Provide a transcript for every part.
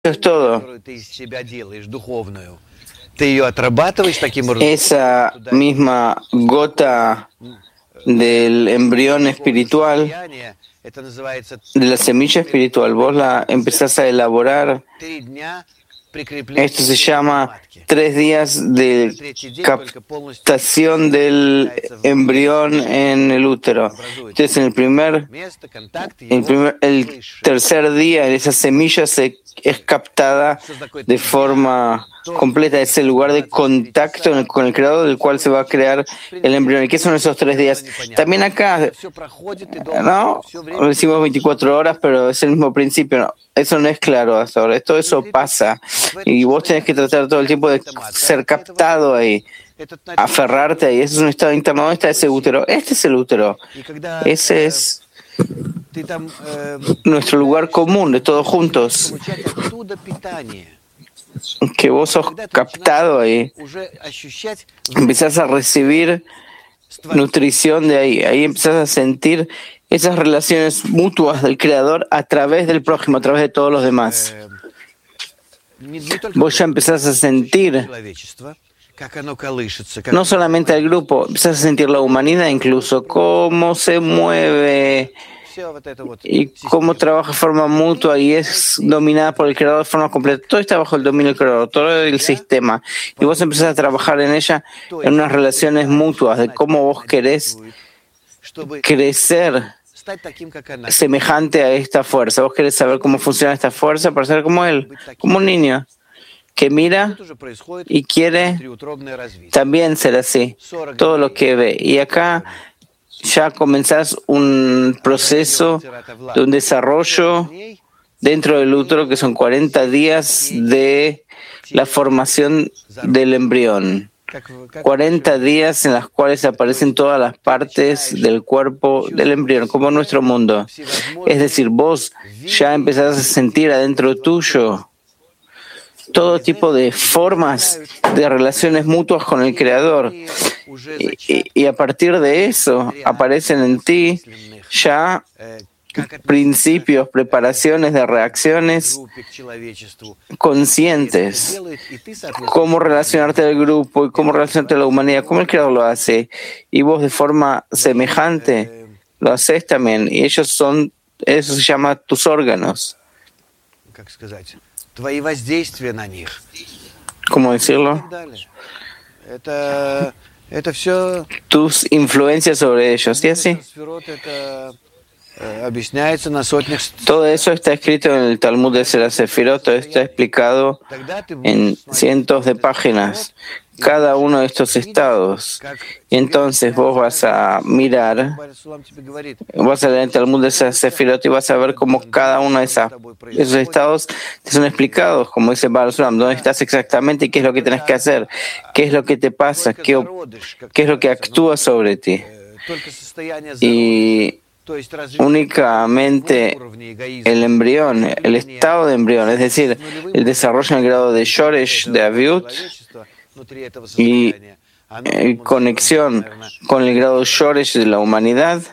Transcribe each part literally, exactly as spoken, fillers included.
es todo. Esa misma gota del embrión espiritual, de la semilla espiritual, vos la empezás a elaborar. Esto se llama tres días de captación del embrión en el útero. Entonces, en el primer, el primer, el tercer día, esa semilla se es captada de forma completa. Es el lugar de contacto con el creador del cual se va a crear el embrión. ¿Y qué son esos tres días? También acá, ¿no? Decimos veinticuatro horas, pero es el mismo principio. No, eso no es claro hasta ahora. Todo eso pasa. Y vos tenés que tratar todo el tiempo de ser captado ahí, aferrarte ahí. Ese es un estado interno. ¿Dónde está ese útero? Este es el útero. Ese es nuestro lugar común de todos juntos. Que vos sos captado ahí. Empezás a recibir nutrición de ahí. Ahí empezás a sentir esas relaciones mutuas del Creador a través del prójimo, a través de todos los demás. Vos ya empezás a sentir no solamente al grupo, empezás a sentir la humanidad incluso, cómo se mueve y cómo trabaja de forma mutua y es dominada por el Creador de forma completa. Todo está bajo el dominio del Creador, todo el sistema. Y vos empezás a trabajar en ella en unas relaciones mutuas de cómo vos querés crecer semejante a esta fuerza. Vos querés saber cómo funciona esta fuerza para ser como él, como un niño que mira y quiere también ser así, todo lo que ve. Y acá ya comenzás un proceso de un desarrollo dentro del útero que son cuarenta días de la formación del embrión. cuarenta días en las cuales aparecen todas las partes del cuerpo del embrión, como nuestro mundo. Es decir, vos ya empezás a sentir adentro tuyo todo tipo de formas de relaciones mutuas con el Creador. Y, y, y a partir de eso aparecen en ti ya principios, preparaciones de reacciones conscientes, cómo relacionarte al grupo y cómo relacionarte a la humanidad, cómo el Creador lo hace, y vos de forma semejante lo haces también, y ellos son, eso se llama tus órganos. ¿Cómo decirlo? Tus influencias sobre ellos, y así. Todo eso está escrito en el Talmud de la Sefirot, todo está explicado en cientos de páginas, cada uno de estos estados. Y entonces vos vas a mirar, vas a leer el Talmud de la Sefirot y vas a ver cómo cada uno de esas, esos estados te son explicados, como dice Baal Sulam, dónde estás exactamente y qué es lo que tenés que hacer, qué es lo que te pasa, qué, qué es lo que actúa sobre ti. Y únicamente el embrión, el estado de embrión, es decir, el desarrollo en el grado de Shoresh, de Aviut, y en conexión con el grado Shoresh de la humanidad.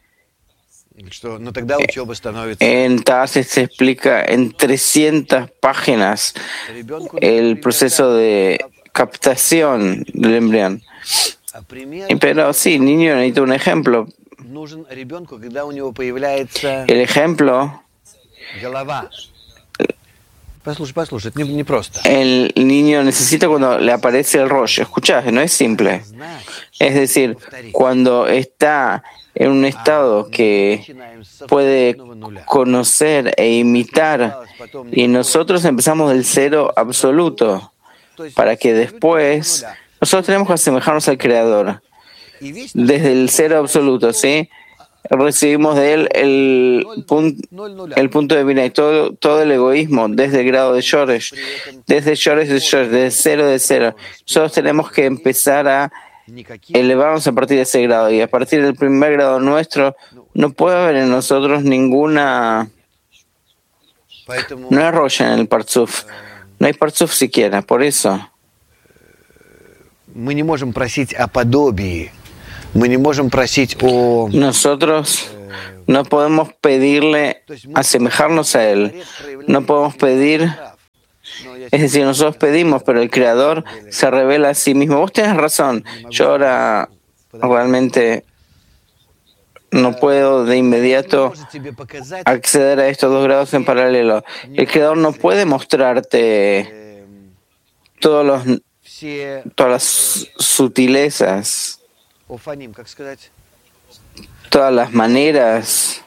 En Ta'ases se explica en trescientas páginas el proceso de captación del embrión. Pero sí, niño necesita un ejemplo. El ejemplo, el niño necesita cuando le aparece el rollo. Escuchá, no es simple. Es decir, cuando está en un estado que puede conocer e imitar, y nosotros empezamos del cero absoluto, para que después nosotros tenemos que asemejarnos al Creador. Desde el cero absoluto, ¿sí? Recibimos de él el, pun, el punto de vista y todo, todo el egoísmo desde el grado de Shoresh, desde Shoresh de Shoresh, desde cero de cero. Nosotros tenemos que empezar a elevarnos a partir de ese grado, y a partir del primer grado nuestro no puede haber en nosotros ninguna, no hay roya en el Partzuf, no hay Partzuf siquiera, por eso. Nosotros no podemos pedirle asemejarnos a él, no podemos pedir Es decir, nosotros pedimos, pero el Creador se revela a sí mismo. Vos tenés razón. Yo ahora realmente no puedo de inmediato acceder a estos dos grados en paralelo. El Creador no puede mostrarte todos los, todas las sutilezas, todas las maneras,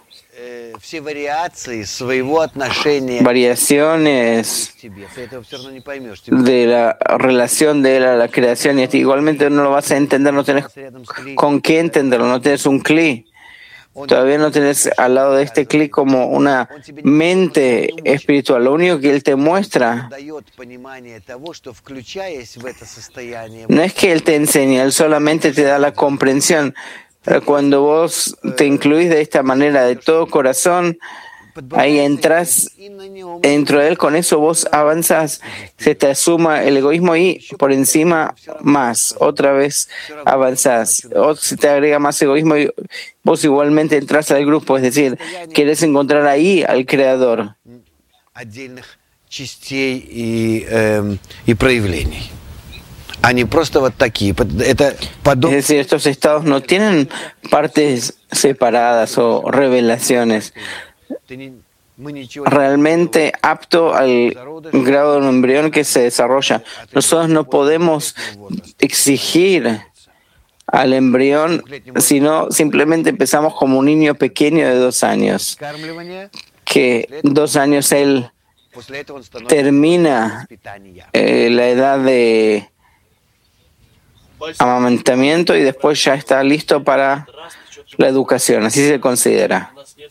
variaciones de la relación de él a la creación, y igualmente no lo vas a entender, no tenés con qué entenderlo, no tenés un cli. Todavía no tenés al lado de este clic como una mente espiritual. Lo único que él te muestra no es que él te enseña, él solamente te da la comprensión. Cuando vos te incluís de esta manera de todo corazón, ahí entras dentro de él, con eso vos avanzás, se te suma el egoísmo y por encima más, otra vez avanzás, o se te agrega más egoísmo y vos igualmente entras al grupo, es decir, querés encontrar ahí al Creador. Es decir, estos estados no tienen partes separadas o revelaciones. Realmente apto al grado de un embrión que se desarrolla. Nosotros no podemos exigir al embrión, sino simplemente empezamos como un niño pequeño de dos años, que dos años él termina eh, la edad de amamantamiento y después ya está listo para la educación, así se considera.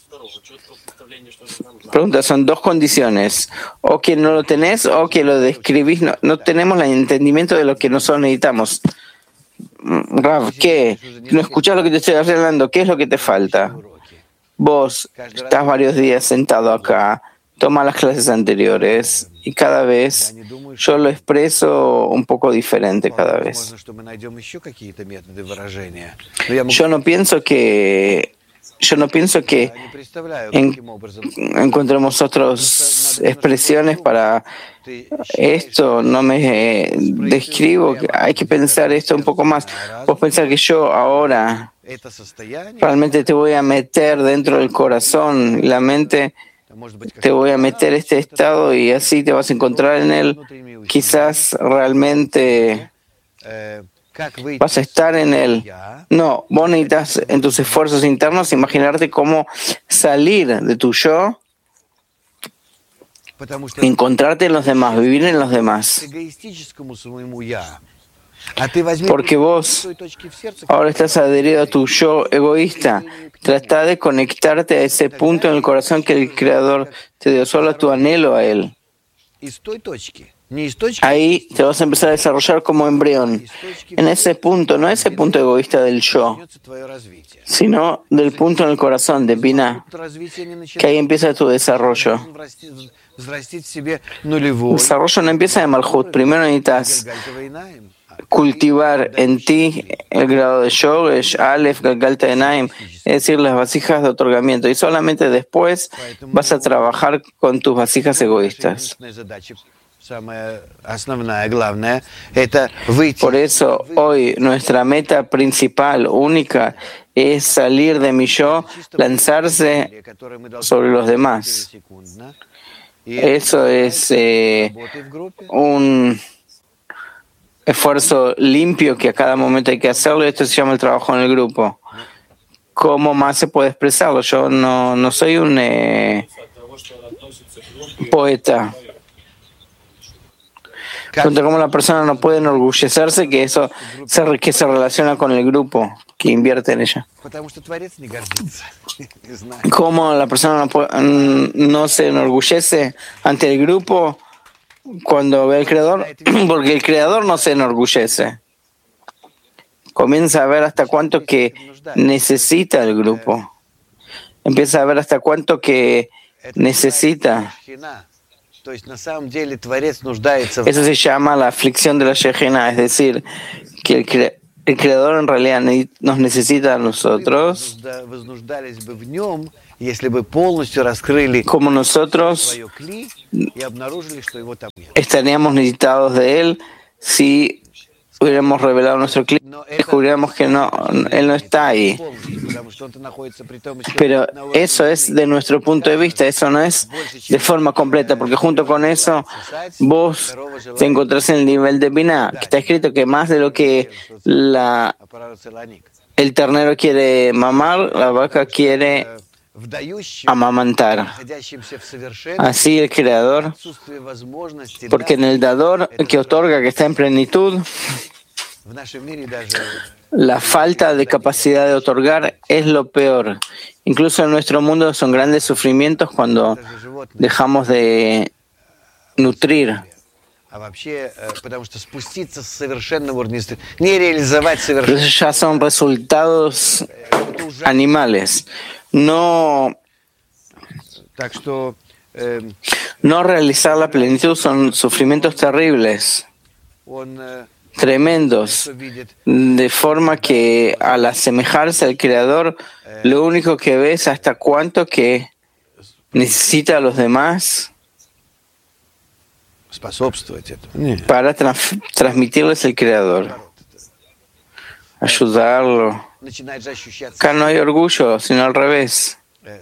Pregunta, son dos condiciones, o que no lo tenés o que lo describís, no, no tenemos el entendimiento de lo que nosotros necesitamos. Rav, ¿qué? No escuchás lo que te estoy hablando, ¿qué es lo que te falta? Vos estás varios días sentado acá, toma las clases anteriores y cada vez yo lo expreso un poco diferente cada vez. Yo no pienso que yo no pienso que en, encontremos otras expresiones para esto. No me eh, describo, hay que pensar esto un poco más. Vos pensás que yo ahora realmente te voy a meter dentro del corazón y la mente, te voy a meter este estado y así te vas a encontrar en él. Quizás realmente vas a estar en él. No, vos necesitas en tus esfuerzos internos imaginarte cómo salir de tu yo, encontrarte en los demás, vivir en los demás. Porque vos ahora estás adherido a tu yo egoísta. Trata de conectarte a ese punto en el corazón que el Creador te dio, solo a tu anhelo a él. Ahí te vas a empezar a desarrollar como embrión. En ese punto, no ese punto egoísta del yo, sino del punto en el corazón de Binah, que ahí empieza tu desarrollo. El desarrollo no empieza de Malhut. Primero necesitas cultivar en ti el grado de Shoresh, Aleph, Galgalta Enaim, es decir, las vasijas de otorgamiento, y solamente después vas a trabajar con tus vasijas egoístas. Por eso hoy nuestra meta principal, única, es salir de mi yo, lanzarse sobre los demás. Eso es eh, un esfuerzo limpio que a cada momento hay que hacerlo, y esto se llama el trabajo en el grupo. ¿Cómo más se puede expresarlo? Yo no, no soy un eh, poeta. Cómo la persona no puede enorgullecerse que eso se, que se relaciona con el grupo que invierte en ella. ¿Cómo la persona no, puede, no se enorgullece ante el grupo cuando ve al Creador? Porque el Creador no se enorgullece. Comienza a ver hasta cuánto que necesita el grupo. Empieza a ver hasta cuánto que necesita. Eso se llama la aflicción de la Shejina, es decir, que el, cre el Creador en realidad nos necesita a nosotros, como nosotros estaríamos necesitados de Él si hubiéramos revelado nuestro clip, descubriéramos que no, Él no está ahí. Pero eso es de nuestro punto de vista, eso no es de forma completa, porque junto con eso vos te encontrás en el nivel de Binah, que está escrito que más de lo que la, el ternero quiere mamar, la vaca quiere amamantar. Así el Creador, porque en el dador que otorga, que está en plenitud, la falta de capacidad de otorgar es lo peor. Incluso en nuestro mundo son grandes sufrimientos cuando dejamos de nutrir. Pero eso ya son resultados animales. No, no realizar la plenitud son sufrimientos terribles, tremendos, de forma que al asemejarse al Creador, lo único que ve es hasta cuánto que necesita a los demás para trans- transmitirles el Creador, ayudarlo. Acá no hay orgullo, sino al revés.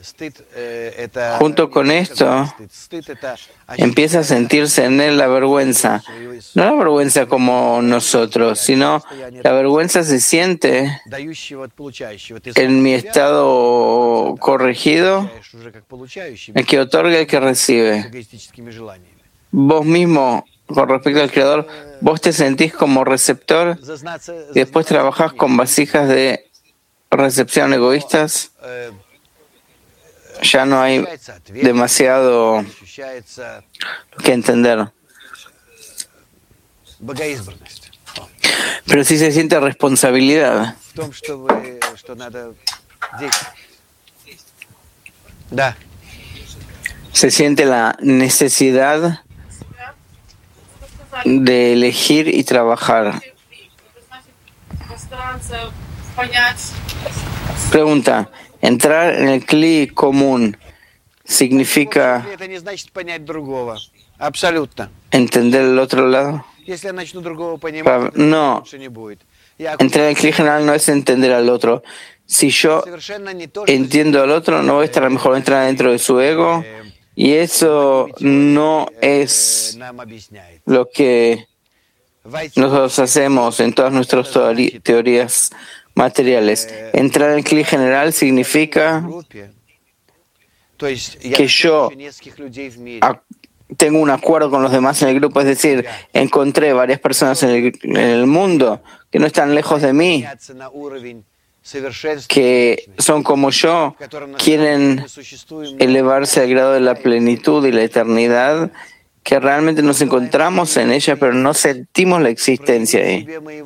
Junto con esto, empieza a sentirse en él la vergüenza. No la vergüenza como nosotros, sino la vergüenza se siente en mi estado corregido, el que otorga y el que recibe. Vos mismo, con respecto al Creador, vos te sentís como receptor y después trabajás con vasijas de recepción egoístas. Ya no hay demasiado que entender. Pero sí se siente responsabilidad. Se siente la necesidad de elegir y trabajar. Pregunta. Entrar en el cli común significa entender el otro lado. No, entrar en el cli general no es entender al otro. Si yo entiendo al otro, no voy a estar mejor entrar dentro de su ego, y eso no es lo que nosotros hacemos en todas nuestras teorías materiales. Entrar en el cli general significa que yo tengo un acuerdo con los demás en el grupo, es decir, encontré varias personas en el, en el mundo que no están lejos de mí, que son como yo, quieren elevarse al grado de la plenitud y la eternidad, que realmente nos encontramos en ella, pero no sentimos la existencia ahí.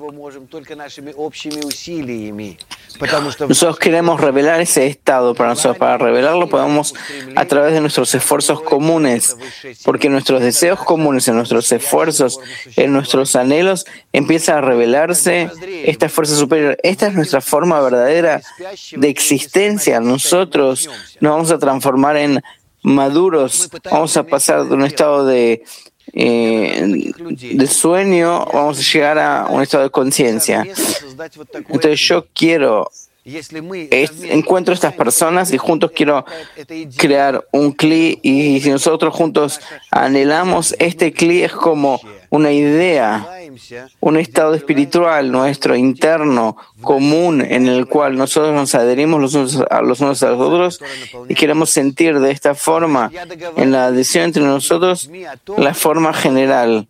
Nosotros queremos revelar ese estado para nosotros. Para revelarlo podemos a través de nuestros esfuerzos comunes, porque nuestros deseos comunes, en nuestros esfuerzos, en nuestros anhelos, empieza a revelarse esta fuerza superior. Esta es nuestra forma verdadera de existencia. Nosotros nos vamos a transformar en maduros, vamos a pasar de un estado de, eh, de sueño, vamos a llegar a un estado de conciencia. Entonces yo quiero, es, encuentro estas personas y juntos quiero crear un cli, y si nosotros juntos anhelamos, este cli es como una idea, un estado espiritual nuestro interno, común, en el cual nosotros nos adherimos los unos a los, unos a los otros y queremos sentir de esta forma, en la adhesión entre nosotros, la forma general.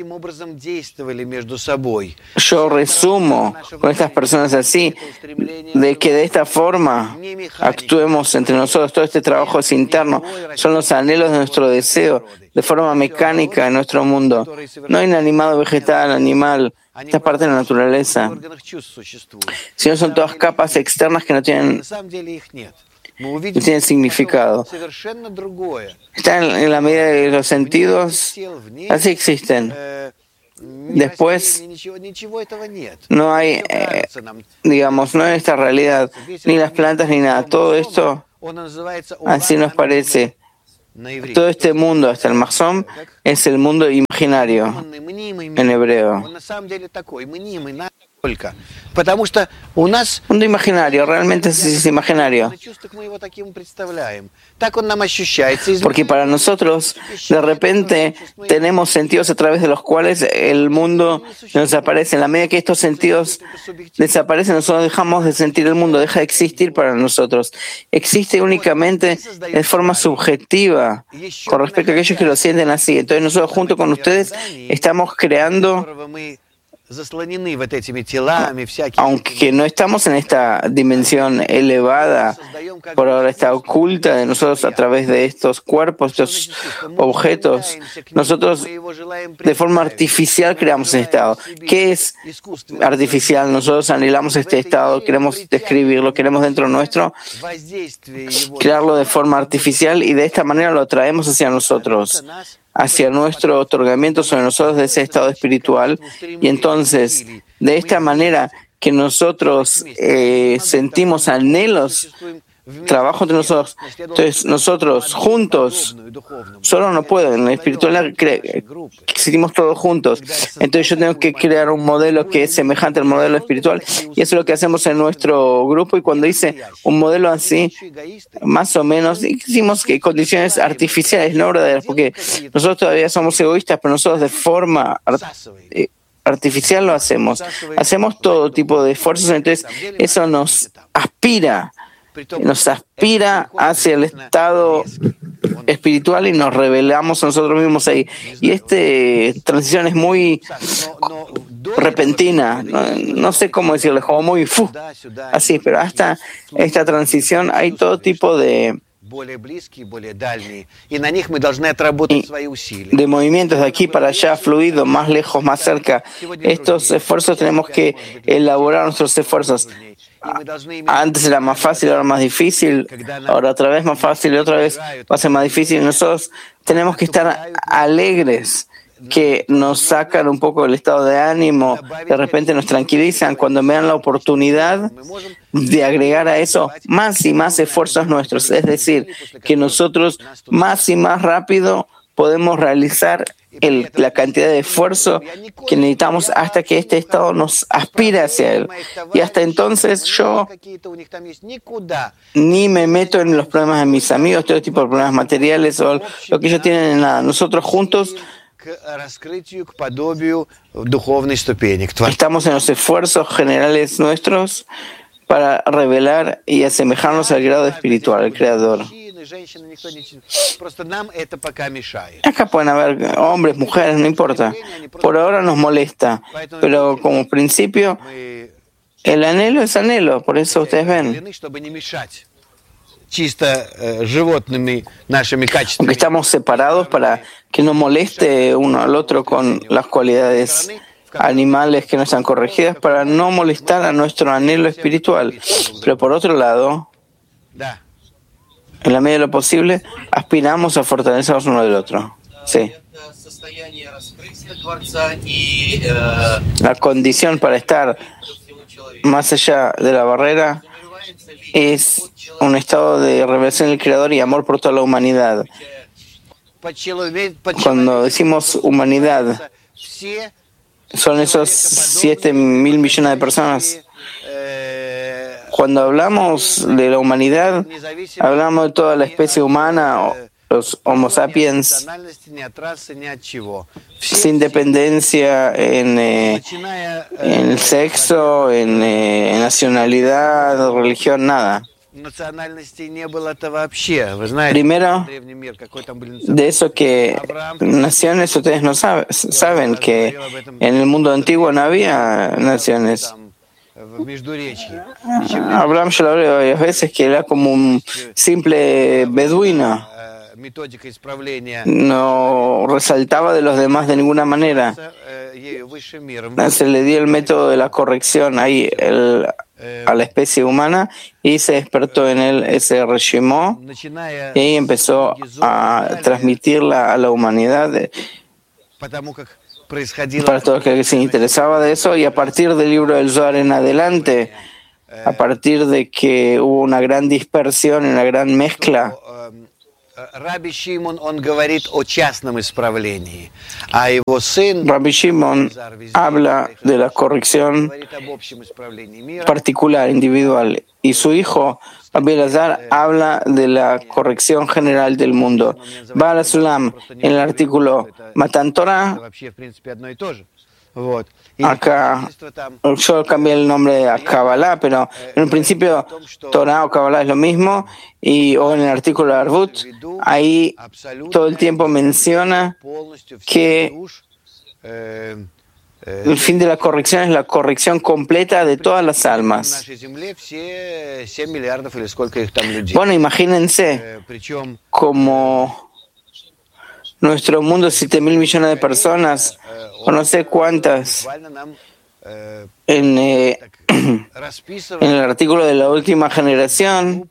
Yo resumo con estas personas así, de que de esta forma actuemos entre nosotros. Todo este trabajo es interno, son los anhelos de nuestro deseo, de forma mecánica en nuestro mundo. No inanimado, vegetal, animal, esta parte de la naturaleza, sino son todas capas externas que no tienen, no tienen significado. Están en la medida de los sentidos, así existen. Después no hay, eh, digamos, no hay esta realidad, ni las plantas ni nada. Todo esto así nos parece. Todo este mundo, hasta el Mahzom, es el mundo imaginario en hebreo. Mundo imaginario, realmente es, es imaginario. Porque para nosotros, de repente, tenemos sentidos a través de los cuales el mundo nos aparece. En la medida que estos sentidos desaparecen, nosotros dejamos de sentir el mundo, deja de existir para nosotros. Existe únicamente de forma subjetiva con respecto a aquellos que lo sienten así. Entonces nosotros junto con ustedes estamos creando, aunque no estamos en esta dimensión elevada, por ahora está oculta de nosotros a través de estos cuerpos, estos objetos, nosotros de forma artificial creamos este estado. ¿Qué es artificial? Nosotros anhelamos este estado, queremos describirlo, queremos dentro nuestro crearlo de forma artificial y de esta manera lo traemos hacia nosotros, hacia nuestro otorgamiento sobre nosotros de ese estado espiritual. Y entonces, de esta manera que nosotros eh, sentimos anhelos, trabajo entre nosotros, entonces nosotros juntos, solo no pueden, en la espiritualidad existimos todos juntos, entonces yo tengo que crear un modelo que es semejante al modelo espiritual, y eso es lo que hacemos en nuestro grupo. Y cuando hice un modelo así, más o menos, hicimos que condiciones artificiales, no verdaderas, porque nosotros todavía somos egoístas, pero nosotros de forma artificial lo hacemos, hacemos todo tipo de esfuerzos, entonces eso nos aspira, nos aspira hacia el estado espiritual y nos revelamos a nosotros mismos ahí. Y esta transición es muy repentina, no, no sé cómo decirlo, como muy fu, así, pero hasta esta transición hay todo tipo de de movimientos de aquí para allá, fluido, más lejos, más cerca. Estos esfuerzos tenemos que elaborar nuestros esfuerzos. Antes era más fácil, ahora más difícil, ahora otra vez más fácil y otra vez va a ser más difícil. Nosotros tenemos que estar alegres, que nos sacan un poco del estado de ánimo, de repente nos tranquilizan cuando me dan la oportunidad de agregar a eso más y más esfuerzos nuestros, es decir, que nosotros más y más rápido podemos realizar el, la cantidad de esfuerzo que necesitamos hasta que este estado nos aspire hacia él. Y hasta entonces yo ni me meto en los problemas de mis amigos, todo tipo de problemas materiales o lo que ellos tienen en nada. Nosotros juntos estamos en los esfuerzos generales nuestros para revelar y asemejarnos al grado espiritual, al Creador. Acá pueden haber hombres, mujeres, no importa. Por ahora nos molesta, pero como principio, el anhelo es anhelo, por eso ustedes ven. Aunque estamos separados para que no moleste uno al otro con las cualidades animales que no están corregidas, para no molestar a nuestro anhelo espiritual. Pero por otro lado, en la medida de lo posible, aspiramos a fortalecernos uno del otro. Sí. La condición para estar más allá de la barrera es un estado de revelación del Creador y amor por toda la humanidad. Cuando decimos humanidad, son esos siete mil millones de personas. Cuando hablamos de la humanidad, hablamos de toda la especie humana, los Homo sapiens, sin dependencia en, eh, en el sexo, en eh, nacionalidad, religión, nada. Primero, de eso que naciones, ustedes no saben, saben que en el mundo antiguo no había naciones. Abraham yo lo hablé varias veces que era como un simple beduino. No resaltaba de los demás de ninguna manera. Se le dio el método de la corrección ahí el, a la especie humana y se despertó en él ese reshimó y ahí empezó a transmitirla a la humanidad. para todos los que se interesaba de eso, y a partir del libro del Zohar en adelante, a partir de que hubo una gran dispersión, una gran mezcla, Rabbi Shimon, он говорит о частном исправлении, а его сын Rabbi Shimon habla de la corrección particular, individual, y su hijo Rabbi Elazar habla de la corrección general del mundo. Baal HaSulam, en el artículo Matan Torah, acá yo cambié el nombre a Kabbalah, pero en un principio Torah o Kabbalah es lo mismo, y o en el artículo de Arvut, ahí todo el tiempo menciona que el fin de la corrección es la corrección completa de todas las almas. Bueno, imagínense como nuestro mundo es siete mil millones de personas, o no sé cuántas. En, eh, en el artículo de la última generación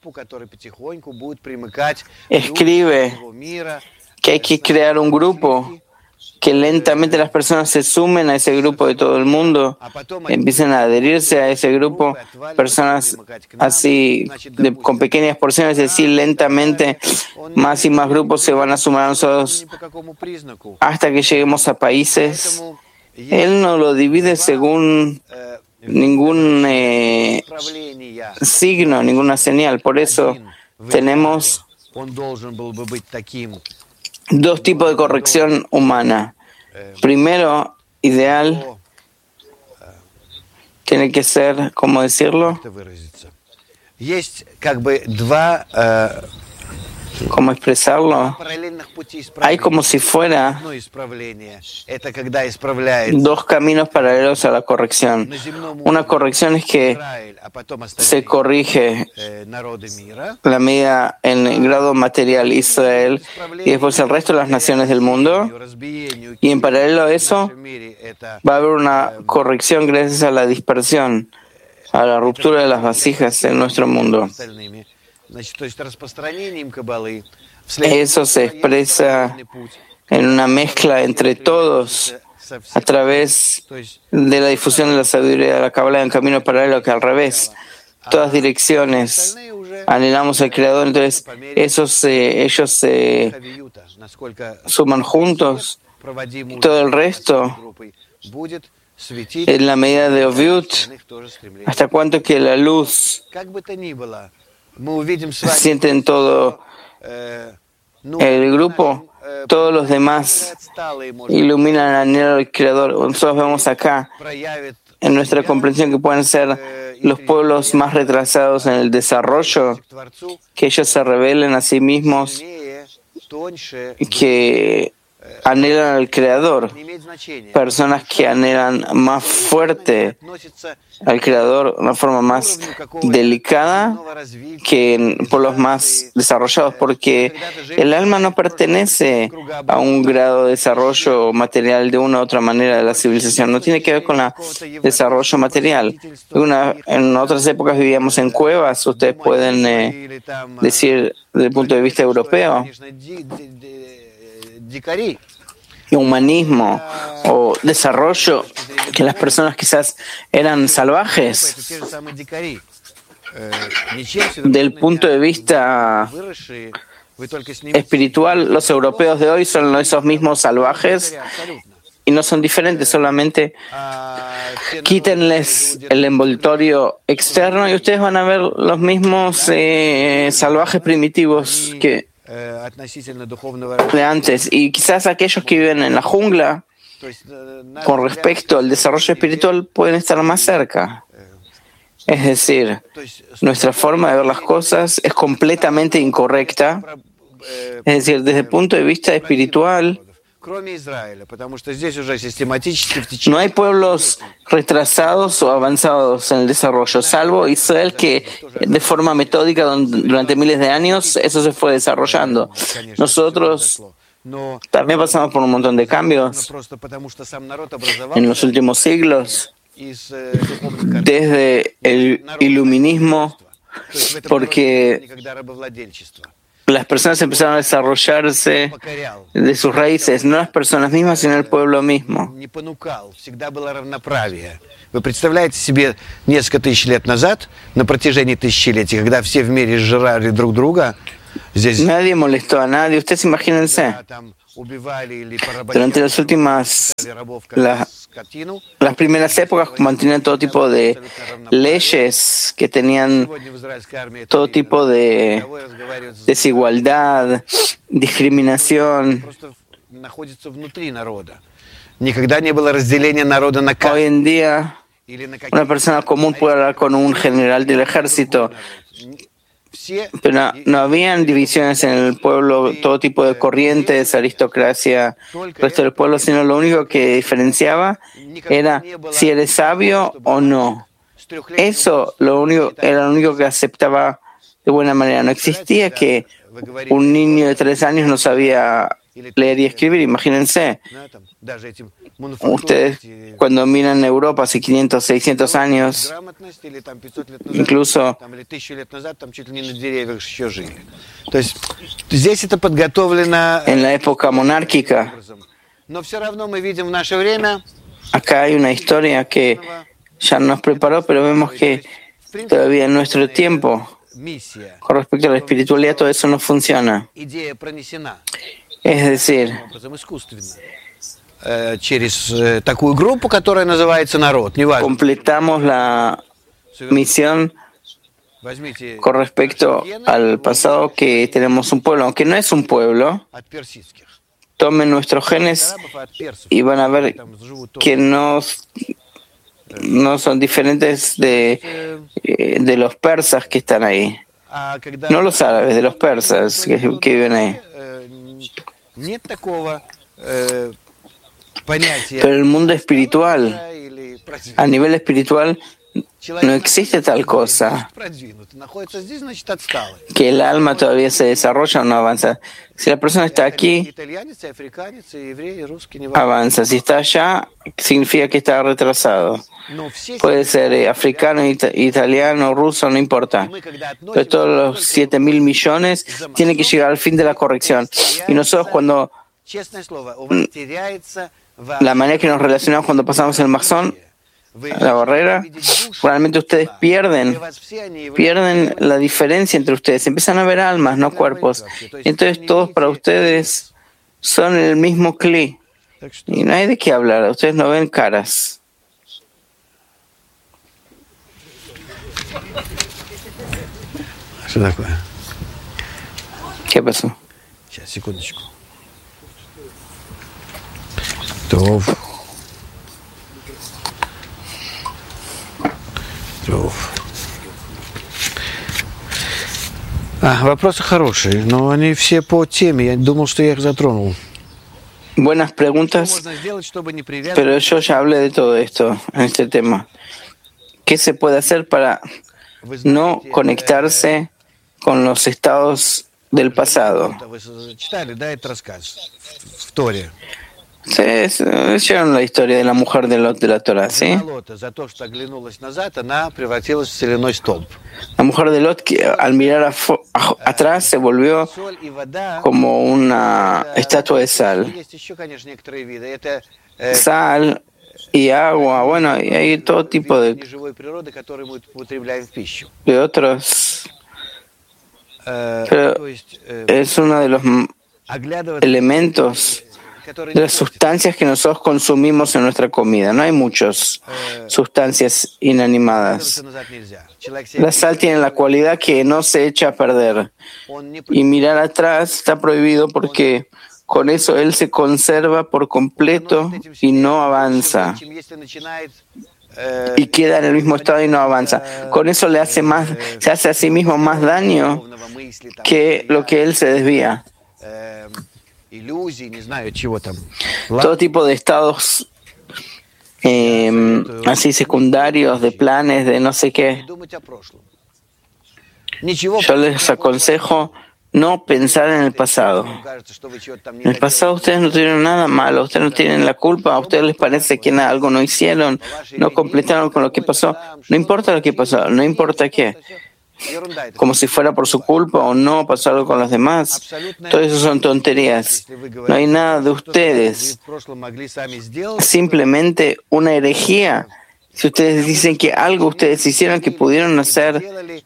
escribe que hay que crear un grupo, que lentamente las personas se sumen a ese grupo de todo el mundo, empiecen a adherirse a ese grupo, personas así de, con pequeñas porciones, es decir, lentamente más y más grupos se van a sumar a nosotros hasta que lleguemos a países. Él no lo divide según ningún eh, signo, ninguna señal. Por eso tenemos dos tipos de corrección humana. Primero, ideal, tiene que ser, ¿cómo decirlo? ¿Cómo expresarlo? Hay como si fuera dos caminos paralelos a la corrección. Una corrección es que se corrige la medida en el grado material Israel y después el resto de las naciones del mundo. Y en paralelo a eso va a haber una corrección gracias a la dispersión, a la ruptura de las vasijas en nuestro mundo. Eso se expresa en una mezcla entre todos a través de la difusión de la sabiduría de la Kabbalah en camino paralelo, que al revés, todas direcciones anhelamos al Creador. Entonces esos se, ellos se suman juntos y todo el resto en la medida de Oviut, hasta cuanto que la luz sienten todo el grupo, todos los demás iluminan el anhelo del Creador. Nosotros vemos acá en nuestra comprensión que pueden ser los pueblos más retrasados en el desarrollo, que ellos se rebelen a sí mismos, que anhelan al Creador, personas que anhelan más fuerte al Creador de una forma más delicada que en pueblos más desarrollados, porque el alma no pertenece a un grado de desarrollo material de una u otra manera de la civilización, no tiene que ver con el desarrollo material. Una, en otras épocas vivíamos en cuevas, ustedes pueden eh, decir desde el punto de vista europeo, y humanismo o desarrollo, que las personas quizás eran salvajes. Del punto de vista espiritual, los europeos de hoy son esos mismos salvajes y no son diferentes, solamente quítenles el envoltorio externo y ustedes van a ver los mismos eh, salvajes primitivos que de antes. Y quizás aquellos que viven en la jungla, con respecto al desarrollo espiritual, pueden estar más cerca. Es decir, nuestra forma de ver las cosas es completamente incorrecta. Es decir, desde el punto de vista espiritual, no hay pueblos retrasados o avanzados en el desarrollo, salvo Israel, que de forma metódica durante miles de años eso se fue desarrollando. Nosotros también pasamos por un montón de cambios en los últimos siglos, desde el iluminismo, porque las personas empezaron a desarrollarse de sus raíces, no las personas mismas, sino el pueblo mismo. Вы представляете себе несколько тысяч лет назад, на протяжении тысячелетий, когда все в мире сжирали друг друга, здесь... Nadie molestó a nadie. Ustedes imagínense, durante las últimas, la, las primeras épocas mantenían todo tipo de leyes que tenían todo tipo de desigualdad, discriminación. Hoy en día, una persona común puede hablar con un general del ejército, pero no, no habían divisiones en el pueblo, todo tipo de corrientes, aristocracia, el resto del pueblo, sino lo único que diferenciaba era si eres sabio o no. Eso lo único, era lo único que aceptaba de buena manera. No existía que un niño de tres años no sabía leer y escribir, imagínense. Ustedes cuando miran Europa hace quinientos, seiscientos años, incluso en la época monárquica, acá hay una historia que ya nos preparó, pero vemos que todavía en nuestro tiempo, con respecto a la espiritualidad, todo eso no funciona. Es decir, completamos la misión con respecto al pasado, que tenemos un pueblo, aunque no es un pueblo. Tomen nuestros genes y van a ver que no, no son diferentes de, de los persas que están ahí. No los árabes, de los persas que, que viven ahí. Pero el mundo espiritual, a nivel espiritual, no existe tal cosa, que el alma todavía se desarrolla o no avanza. Si la persona está aquí, avanza. Si está allá, significa que está retrasado. Puede ser eh, africano, it- italiano, ruso, no importa. Pero todos los siete mil millones tienen que llegar al fin de la corrección. Y nosotros cuando, la manera que nos relacionamos cuando pasamos el mazón, la barrera, realmente ustedes pierden, pierden la diferencia entre ustedes. Empiezan a ver almas, no cuerpos. Entonces todos para ustedes son el mismo cli. Y no hay de qué hablar, ustedes no ven caras. Что такое? ¿Qué pasó? Сейчас, секундочку. Тов. Тов. А, вопросы хорошие, но они все по теме. Я думал, что я их затронул. Buenas preguntas, Можно сделать, чтобы не привязывать. pero yo ya hablé de todo esto en este tema. ¿Qué se puede hacer para Вы no знаете, conectarse con los estados del pasado? Вы читали, да, этот рассказ в, в Торе? Ustedes leyeron la historia de la mujer de Lot de la Torah, ¿sí? Жена Лота за то, что оглянулась назад, она превратилась в соляной столб. La mujer de Lot, que al mirar a fo- a- atrás, se volvió Соль и вода. como una estatua de sal. Есть еще, конечно, некоторые виды. Это э, Sal y agua, bueno, y hay todo tipo de, неживой природы, которые мы употребляем в пищу. de otros. Э, Pero то есть э, es uno de los m- оглядываться, elementos, которые de не las sustancias que nosotros consumimos en nuestra comida. No hay muchas sustancias inanimadas. оглядываться назад нельзя. Человек себя La sal tiene la cualidad que no se echa a perder. он не Y mirar atrás está prohibido porque con eso él se conserva por completo y no avanza. чем если начинает э, Y queda en el mismo estado y no avanza. Con eso le hace más, se hace a sí mismo más daño духовного мысли, там, que lo que él se desvía. э, иллюзий, не знаю, чего там. Todo tipo de estados eh, así secundarios, de planes, de no sé qué. Думать о прошлом. Ничего. Yo les aconsejo no pensar en el pasado. Вам кажется, что вы чего-то там не En el pasado ustedes no tuvieron nada malo, ustedes no tienen la culpa, a ustedes les parece que nada, algo no hicieron, no completaron con lo que pasó. No importa lo que pasó, no importa qué. como si fuera por su culpa o no, pasó algo con los demás. Todo eso son tonterías. No hay nada de ustedes. Simplemente una herejía. Si ustedes dicen que algo ustedes hicieron que pudieron hacer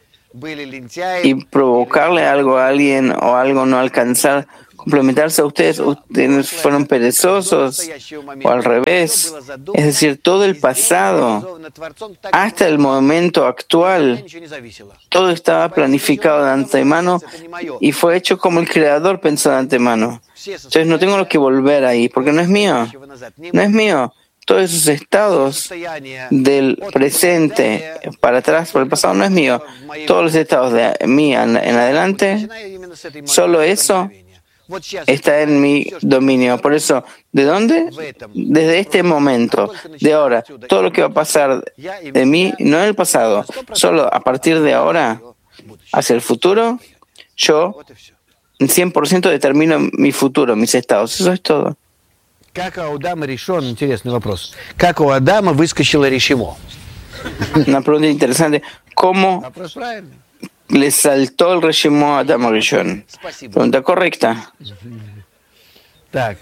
y provocarle algo a alguien o algo no alcanzar, complementarse a ustedes, ustedes fueron perezosos o al revés. Es decir, todo el pasado hasta el momento actual, todo estaba planificado de antemano y fue hecho como el Creador pensó de antemano. Entonces no tengo que volver ahí porque no es mío. No es mío. Todos esos estados del presente para atrás, por el pasado, no es mío. Todos los estados de mí en, en adelante, solo eso está en mi dominio. Por eso, ¿de dónde? Desde este momento, de ahora. Todo lo que va a pasar de mí, no en el pasado, solo a partir de ahora, hacia el futuro, yo en cien por ciento determino mi futuro, mis estados. Eso es todo. Как у Адама решен, интересный вопрос. Как у Адама выскочило решимо? Una pregunta interesante. ¿Cómo le saltó el решимо a Adama Rishon? Pregunta correcta. Так.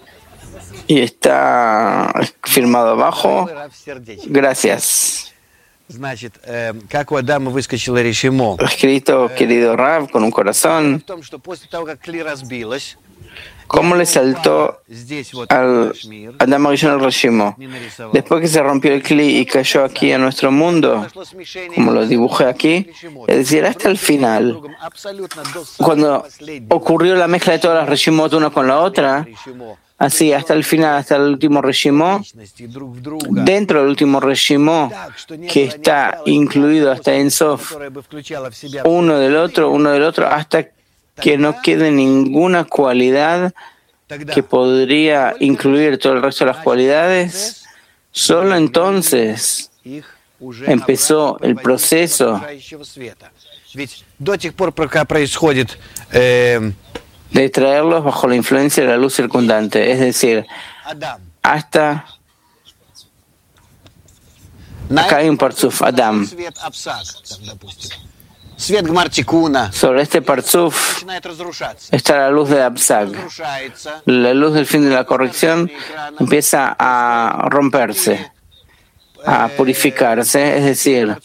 Y está firmado abajo. Gracias. Значит, э, как у Адама выскочило решимо? Escrito, querido Rav, con un corazón. В том, что после того, как Кли разбилась, ¿Cómo le saltó al Adama Rishon el Reshimo? Después que se rompió el Kli y cayó aquí a nuestro mundo, como lo dibujé aquí, es decir, hasta el final, cuando ocurrió la mezcla de todas las Reshimot una con la otra, así hasta el final, hasta el último Reshimo, dentro del último Reshimo, que está incluido hasta en Sof, uno del otro, uno del otro, hasta que no quede ninguna cualidad que podría incluir todo el resto de las cualidades, solo entonces empezó el proceso de traerlos bajo la influencia de la luz circundante, es decir, hasta acá hay un parzuf, Adam. Sobre este parzuf está la luz de Absag. La luz del fin de la corrección empieza a romperse, a purificarse, es decir,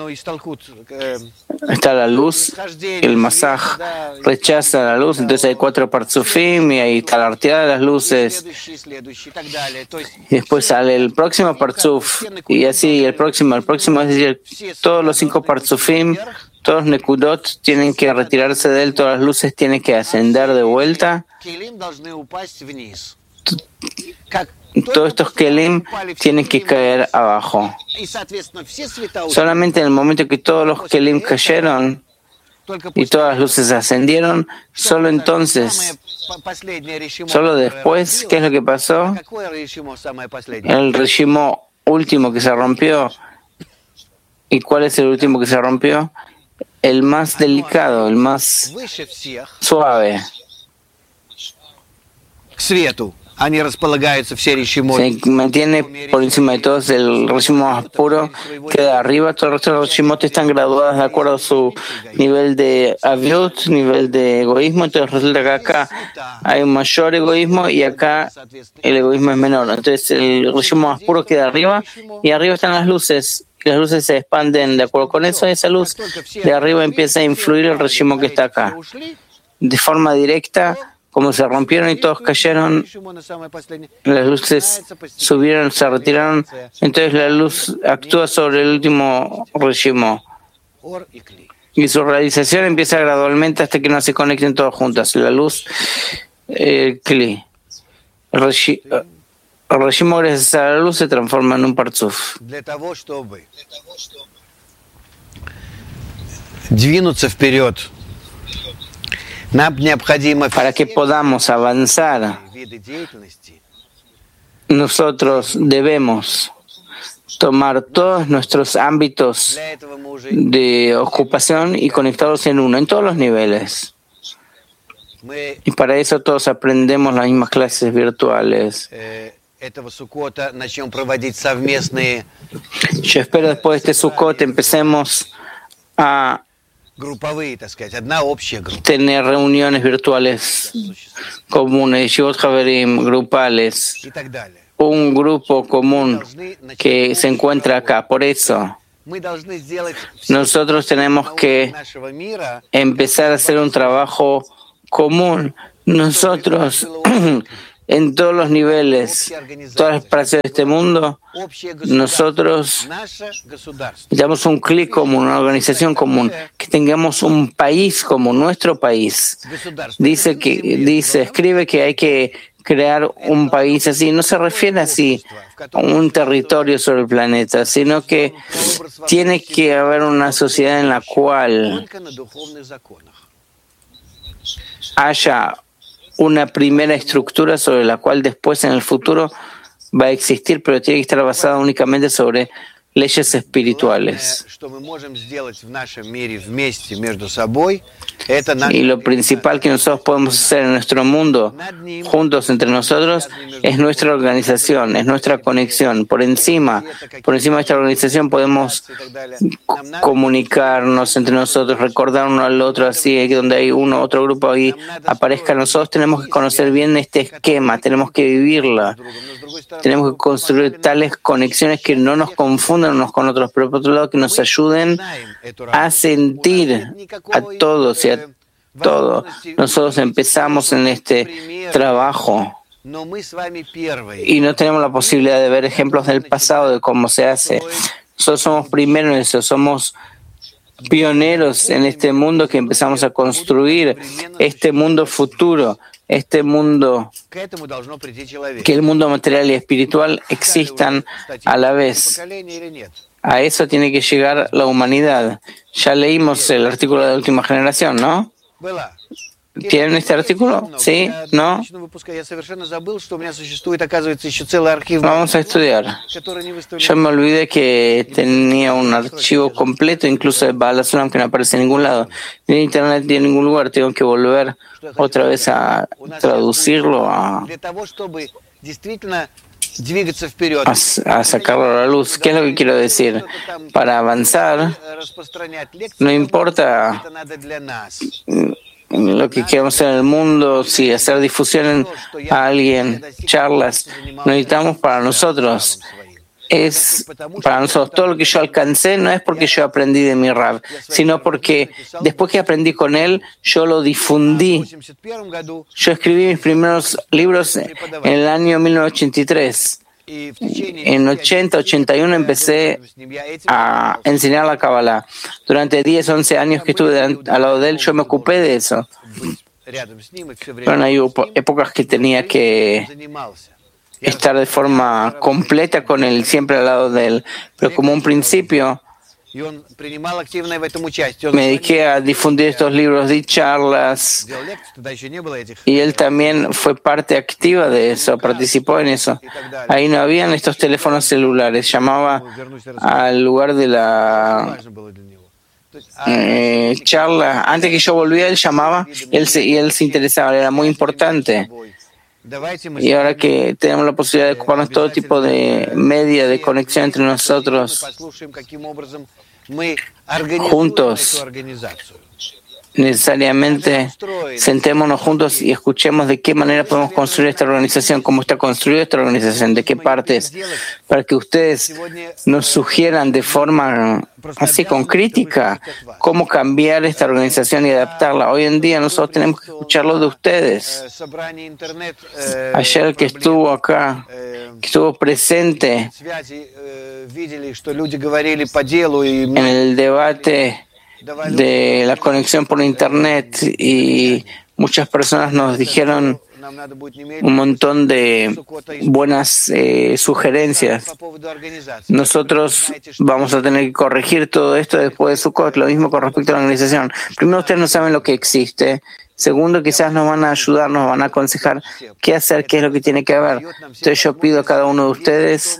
está la luz, el masaj rechaza la luz, entonces hay cuatro parzufim y ahí está la arteada de las luces. Y después sale el próximo parzuf y así el próximo, el próximo, es decir, todos los cinco parzufim, todos los nekudot tienen que retirarse de él, todas las luces tienen que ascender de vuelta. Todos estos kelim tienen que caer abajo. Solamente en el momento que todos los kelim cayeron y todas las luces ascendieron, solo entonces, solo después, ¿qué es lo que pasó? El reshimo último que se rompió. ¿Y cuál es el último que se rompió? El más delicado, el más suave. Se mantiene por encima de todos, el reshimo más puro queda arriba, todos los otros reshimot están graduados de acuerdo a su nivel de aviut, nivel de egoísmo, entonces resulta que acá hay un mayor egoísmo y acá el egoísmo es menor, entonces el reshimo más puro queda arriba y arriba están las luces. Las luces se expanden de acuerdo con eso, esa luz de arriba empieza a influir el reshimo que está acá. De forma directa, como se rompieron y todos cayeron, las luces subieron, se retiraron, entonces la luz actúa sobre el último reshimo. Y su realización empieza gradualmente hasta que no se conecten todos juntas. La luz, el Kli. El reshimo. El reshimo, gracias a la luz, se transforma en un parzuf. Para que podamos avanzar, nosotros debemos tomar todos nuestros ámbitos de ocupación y conectarlos en uno, en todos los niveles. Y para eso todos aprendemos las mismas clases virtuales. Yo espero después de este Sukkot empecemos a tener reuniones virtuales comunes, yeshivot haverim, grupales, un grupo común que se encuentra acá. Por eso, nosotros tenemos que empezar a hacer un trabajo común. Nosotros, en todos los niveles, todas las partes de este mundo, nosotros damos un clic común, una organización común, que tengamos un país como nuestro país. Dice que, dice, escribe que hay que crear un país así. No se refiere así a un territorio sobre el planeta, sino que tiene que haber una sociedad en la cual haya una primera estructura sobre la cual después en el futuro va a existir, pero tiene que estar basada únicamente sobre leyes espirituales. Y lo principal que nosotros podemos hacer en nuestro mundo, juntos entre nosotros, es nuestra organización, es nuestra conexión. Por encima, por encima de esta organización podemos comunicarnos entre nosotros, recordar uno al otro, así que donde hay uno, otro grupo ahí aparezca. Nosotros tenemos que conocer bien este esquema, tenemos que vivirla, tenemos que construir tales conexiones que no nos confundan unos con otros, pero por otro lado que nos ayuden a sentir a todos y a todos. Nosotros empezamos en este trabajo y no tenemos la posibilidad de ver ejemplos del pasado de cómo se hace. Nosotros somos primeros en eso, somos pioneros en este mundo que empezamos a construir, este mundo futuro, este mundo, que el mundo material y espiritual existan a la vez. A eso tiene que llegar la humanidad. Ya leímos el artículo de la última generación, ¿no? ¿Tienen este artículo? ¿Sí? ¿No? Vamos a estudiar. Yo me olvidé que tenía un archivo completo, incluso de Baal HaSulam, que no aparece en ningún lado. Ni en internet ni en ningún lugar. Tengo que volver otra vez a traducirlo, a, a, a sacarlo a la luz. ¿Qué es lo que quiero decir? Para avanzar, no importa lo que queremos hacer en el mundo, si hacer difusión a alguien, charlas, lo necesitamos para nosotros. Es para nosotros. Todo lo que yo alcancé no es porque yo aprendí de mi Rav, sino porque después que aprendí con él, yo lo difundí. Yo escribí mis primeros libros en el año mil novecientos ochenta y tres. En ochenta, ochenta y uno empecé a enseñar la Kabbalah. Durante diez, once años que estuve al lado de él, yo me ocupé de eso. Bueno, hay épocas que tenía que estar de forma completa con él, siempre al lado de él. Pero como un principio, me dediqué a difundir estos libros, di charlas, y él también fue parte activa de eso, participó en eso. Ahí no habían estos teléfonos celulares, llamaba al lugar de la eh, charla. Antes que yo volviera, él llamaba él se, y él se interesaba, era muy importante. Y ahora que tenemos la posibilidad de ocuparnos todo tipo de media de conexión entre nosotros, juntos, necesariamente sentémonos juntos y escuchemos de qué manera podemos construir esta organización, cómo está construida esta organización, de qué partes, para que ustedes nos sugieran de forma así con crítica cómo cambiar esta organización y adaptarla. Hoy en día nosotros tenemos que escucharlo de ustedes. Ayer el que estuvo acá, que estuvo presente en el debate de la conexión por internet, y muchas personas nos dijeron un montón de buenas eh, sugerencias. Nosotros vamos a tener que corregir todo esto después de Sukkot, lo mismo con respecto a la organización. Primero, ustedes no saben lo que existe. Segundo, quizás nos van a ayudar, nos van a aconsejar qué hacer, qué es lo que tiene que haber. Entonces yo pido a cada uno de ustedes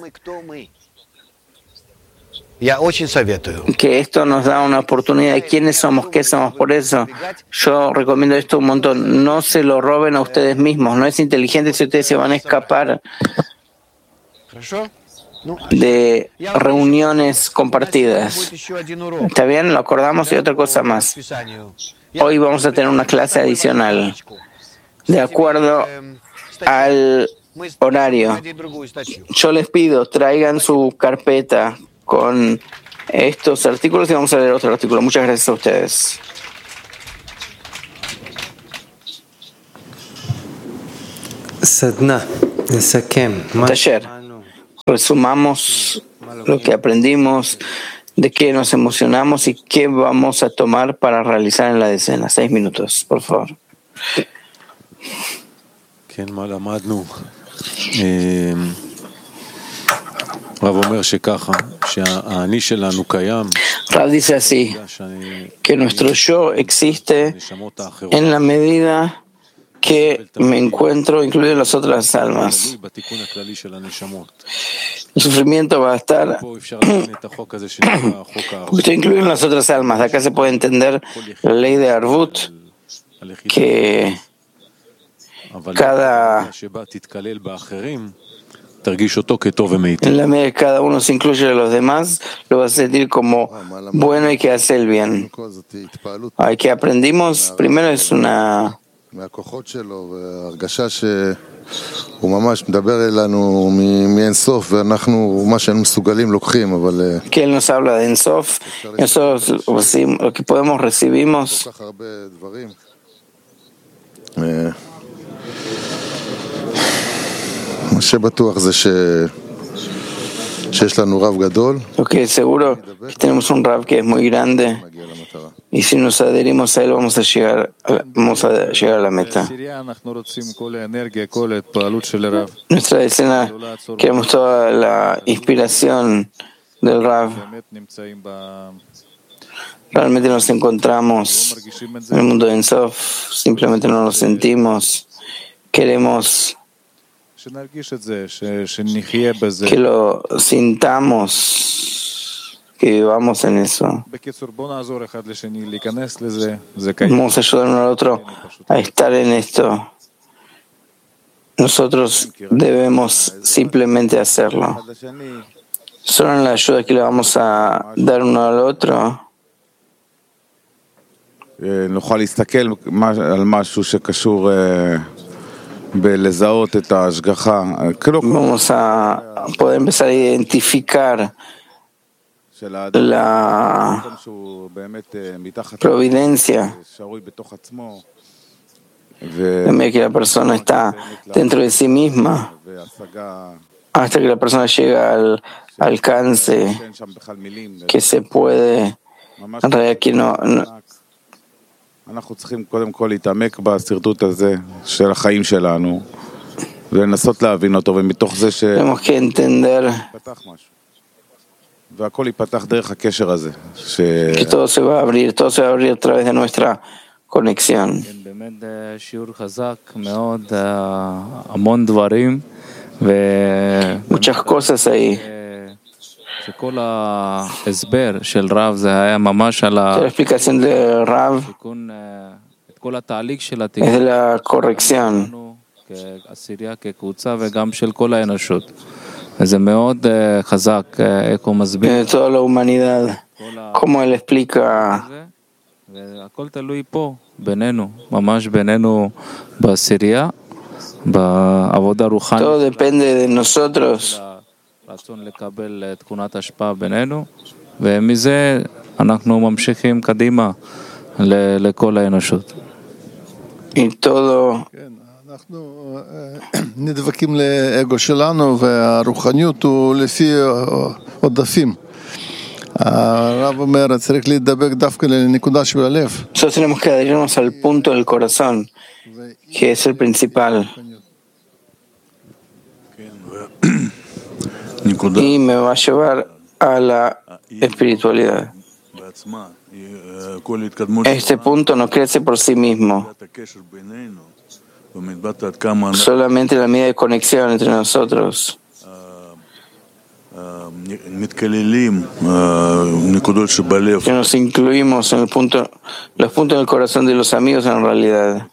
que esto nos da una oportunidad de quiénes somos, qué somos. Por eso yo recomiendo esto un montón. No se lo roben a ustedes mismos. No es inteligente si ustedes se van a escapar. de reuniones compartidas. ¿Está bien? Lo acordamos. Y otra cosa más. Hoy vamos a tener una clase adicional de acuerdo al horario. Yo les pido, traigan su carpeta con estos artículos y vamos a leer otro artículo. Muchas gracias a ustedes. Taller. Resumamos lo que aprendimos, de qué nos emocionamos y qué vamos a tomar para realizar en la decena. Seis minutos, por favor. Rav dice así, que nuestro yo existe en la medida que me encuentro incluido en las otras almas. El sufrimiento va a estar porque estoy incluido en las otras almas. De acá se puede entender la ley de Arvut, que cada en la medida que cada uno se incluye a los demás, lo va a sentir como bueno y que hace el bien. Hay que aprendimos, primero es una מהכוחות שלו והרגשה שהוא ממש מדבר אלינו מאינסוף ואנחנו מה שאנו מסוגלים לוקחים אבל que él nos habla de Ensof, nosotros lo que podemos recibimos. כל כך הרבה דברים מה שבטוח זה ש שיש לנו רב גדול. Lo que es seguro que tenemos un Rav que es muy grande y si nos adherimos a él vamos a llegar a, vamos a llegar a la meta. Nuestra decena queremos toda la inspiración del Rav. Realmente nos encontramos en el mundo de Ensof, simplemente no lo sentimos. Queremos que lo sintamos, que vivamos en eso. Vamos a ayudar uno al otro a estar en esto. Nosotros debemos simplemente hacerlo. Solo en la ayuda que le vamos a dar uno al otro נוכל להסתכל על משהו שקשור בלזהות את ההשגחה. vamos a poder empezar a identificar la providencia en vez que la persona está dentro de sí misma hasta que la persona llega al alcance que se puede en realidad que no, no אנחנו צריכים קודם כל להתעמק בסרטוט הזה של החיים שלנו ולנסות להבין אותו ומתוך זה ש... tenemos que entender והכל ייפתח דרך הקשר הזה ש... que todo se va a abrir, todo se va a abrir a través de nuestra conexión. באמת שיעור חזק מאוד, המון דברים ו... muchas cosas ahí. שכל ההסבר של רב זה היה ממש על La explicación de Rav התיקון, את כל התהליך של es התיקון de la corrección. כעשירייה, כקבוצה וגם של כל האנושות. וזה מאוד חזק, איך הוא מסביר. De toda la humanidad. Como él explica. והכל תלוי פה, בינינו, ממש בינינו בעשירייה, בעבודה רוחנית. Todo depende de nosotros. רצון לקבל תכונת השפעה בינינו, ומזה אנחנו ממשיכים קדימה לכל האנושות. Y todo אנחנו נדבקים לאגו שלנו והרוחניות הוא לפי עודפים. הרב אומר צריך להידבק דווקא לנקודה של הלב. Nosotros tenemos que adherirnos al punto del corazón, que es el principal. Y me va a llevar a la espiritualidad. Este punto no crece por sí mismo. Solamente la medida de conexión entre nosotros. Que nos incluimos en el punto, los puntos del corazón de los amigos en realidad.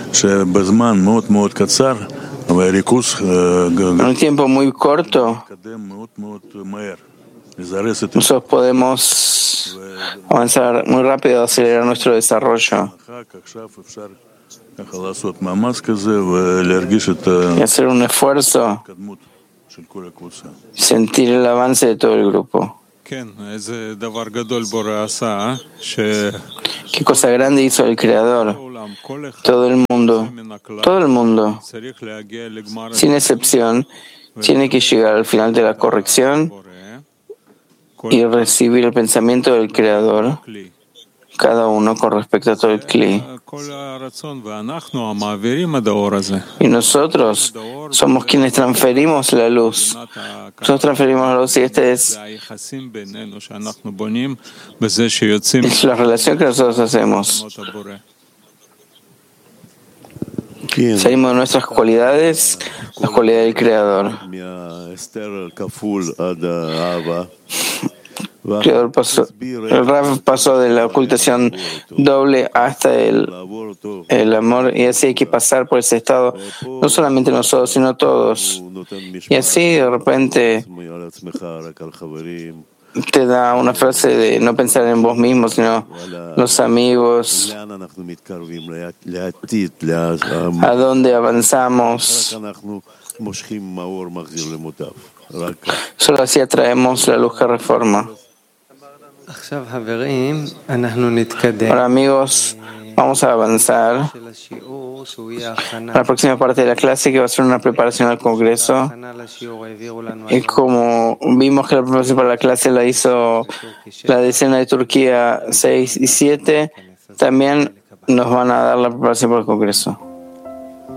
En un tiempo muy corto, nosotros podemos avanzar muy rápido, acelerar nuestro desarrollo y hacer un esfuerzo, sentir el avance de todo el grupo. Qué cosa grande hizo el Creador. Todo el mundo, todo el mundo, sin excepción, tiene que llegar al final de la corrección y recibir el pensamiento del Creador, cada uno con respecto a todo el Kli. Y nosotros somos quienes transferimos la luz. Nosotros transferimos la luz y esta es, es la relación que nosotros hacemos. Salimos de nuestras cualidades, las cualidades del Creador. El Creador pasó, el Rav pasó de la ocultación doble hasta el, el amor, y así hay que pasar por ese estado, no solamente nosotros, sino todos. Y así de repente te da una frase de no pensar en vos mismo, sino los amigos, a dónde avanzamos. Solo así atraemos la luz que reforma. Ahora, amigos, vamos a avanzar a la próxima parte de la clase, que va a ser una preparación al Congreso. Y como vimos que la preparación para la clase la hizo la decena de Turquía seis y siete, también nos van a dar la preparación para el Congreso.